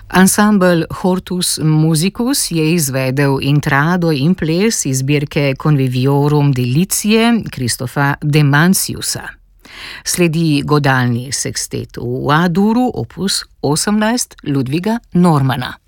Ansambel Hortus Musicus je izvedel intrado in ples iz zbirke Conviviorum Deliciae Christopha de Manciusa. Sledi godalni sekstet v A-duru opus 18 Ludviga Normana.